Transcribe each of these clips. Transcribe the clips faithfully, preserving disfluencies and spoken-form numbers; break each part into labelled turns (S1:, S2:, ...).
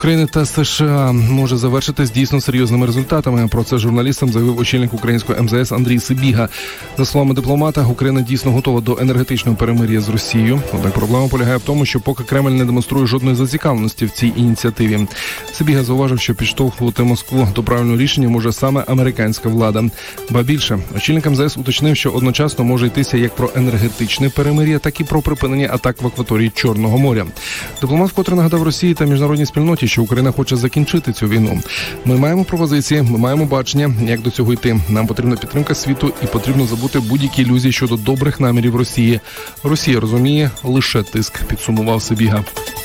S1: України та США може завершитись дійсно серйозними результатами. Про це журналістам заявив очільник українського ем зе ес Андрій Сибіга. За словами дипломата, Україна дійсно готова до енергетичного перемир'я з Росією. Однак проблема полягає в тому, що поки Кремль не демонструє жодної зацікавленості в цій ініціативі. Сибіга зауважив, що підштовхувати Москву до правильного рішення може саме американська влада. Ба більше, очільник ем зе ес уточнив, що одночасно може йтися як про енергетичне перемир'я, так і про припинення атак в акваторії Чорного моря. Дипломат вкотре нагадав Росії та міжнародній спільноті, що Україна хоче закінчити цю війну. Ми маємо пропозиції, ми маємо бачення, як до цього йти. Нам потрібна підтримка світу і потрібно забути будь-які ілюзії щодо добрих намірів Росії. Росія розуміє лише тиск, підсумував Сибіга.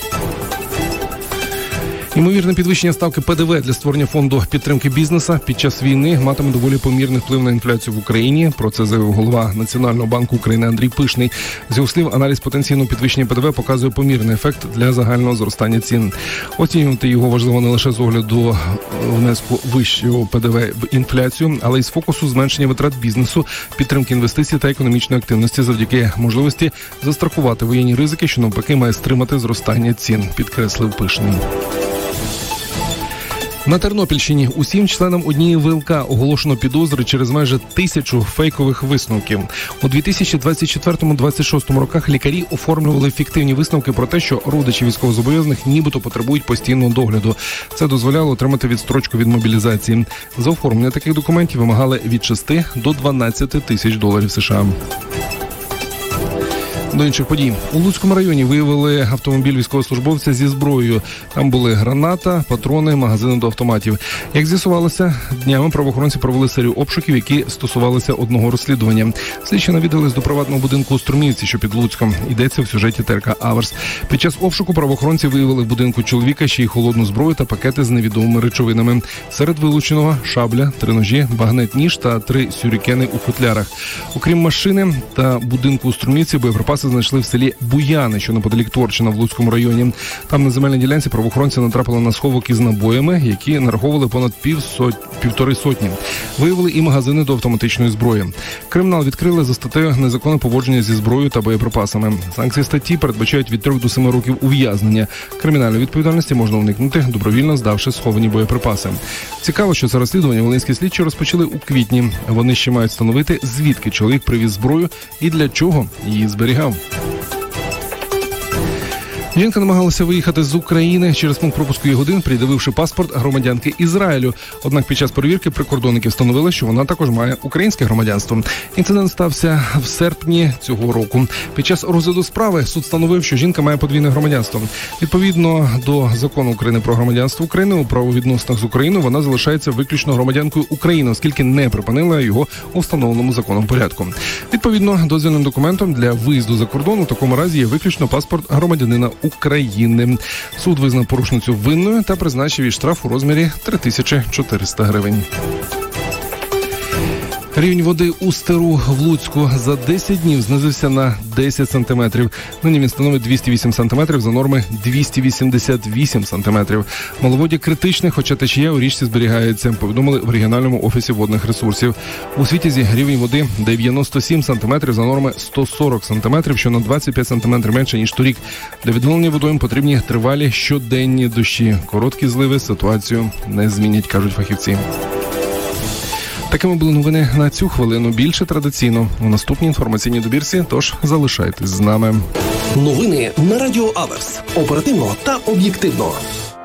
S1: Ймовірне підвищення ставки пе де ве для створення фонду підтримки бізнесу під час війни матиме доволі помірний вплив на інфляцію в Україні. Про це заявив голова Національного банку України Андрій Пишний. З його слів, аналіз потенційного підвищення пе де ве показує помірний ефект для загального зростання цін. Оцінювати його важливо не лише з огляду внеску вищого пе де ве в інфляцію, але й з фокусу зменшення витрат бізнесу, підтримки інвестицій та економічної активності завдяки можливості застрахувати воєнні ризики, що навпаки має стримати зростання цін, підкреслив Пишний. На Тернопільщині усім членам однієї ве ел ка оголошено підозри через майже тисячу фейкових висновків. У дві тисячі двадцять четвертому - двадцять шостому роках лікарі оформлювали фіктивні висновки про те, що родичі військовозобов'язаних нібито потребують постійного догляду. Це дозволяло отримати відстрочку від мобілізації. За оформлення таких документів вимагали від шести до дванадцяти тисяч доларів США. До інших подій. У Луцькому районі виявили автомобіль військовослужбовця зі зброєю. Там були граната, патрони, магазини до автоматів. Як з'ясувалося, днями правоохоронці провели серію обшуків, які стосувалися одного розслідування. Слідчі навідались до приватного будинку у Струмівці, що під Луцьком. Йдеться в сюжеті те ер ка «Аверс». Під час обшуку правоохоронці виявили в будинку чоловіка ще й холодну зброю та пакети з невідомими речовинами. Серед вилученого – шабля, три ножі, багнет-ніж та три сюрікени у футлярах. Окрім машини та будинку у Струмівці, боєприпаси знайшли в селі Буяни, що неподалік Творчина в Луцькому районі. Там на земельній ділянці правоохоронці натрапили на сховок із набоями, які нараховували понад півсот... півтори сотні. Виявили і магазини до автоматичної зброї. Кримінал відкрили за статтею «Незаконне поводження зі зброєю та боєприпасами». Санкції статті передбачають від трьох до семи років ув'язнення. Кримінальної відповідальності можна уникнути, добровільно здавши сховані боєприпаси. Цікаво, що це розслідування волинські слідчі розпочали у квітні. Вони ще мають встановити, звідки чоловік привіз зброю і для чого її зберігав. Жінка намагалася виїхати з України через пункт пропуску Ягодин, придививши паспорт громадянки Ізраїлю. Однак під час перевірки прикордонники встановили, що вона також має українське громадянство. Інцидент стався в серпні цього року. Під час розгляду справи суд встановив, що жінка має подвійне громадянство. Відповідно до закону України про громадянство України, у правовідносинах з Україною вона залишається виключно громадянкою України, оскільки не припинила його у встановленому законом порядку. Відповідно, дозвільним документом для виїзду за кордон у такому разі є виключно паспорт громадянина України. Суд визнав порушницю винною та призначив їй штраф у розмірі три тисячі чотириста гривень. Рівень води у Стеру в Луцьку за десять днів знизився на десять сантиметрів. Нині він становить двісті вісім сантиметрів за норми двісті вісімдесят вісім сантиметрів. Маловоддя критичне, хоча течія у річці зберігається, повідомили в регіональному офісі водних ресурсів. У Світязі рівень води дев'яносто сім сантиметрів за норми сто сорок сантиметрів, що на двадцять п'ять сантиметрів менше, ніж торік. Для відновлення водойм потрібні тривалі щоденні дощі. Короткі зливи ситуацію не змінять, кажуть фахівці. Такими були новини на цю хвилину. Більше традиційно у наступній інформаційній добірці, тож залишайтесь з нами.
S2: Новини на радіо «Аверс». Оперативно та об'єктивно.